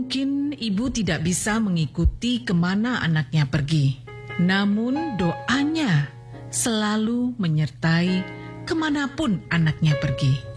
Mungkin ibu tidak bisa mengikuti kemana anaknya pergi, namun doanya selalu menyertai kemanapun anaknya pergi.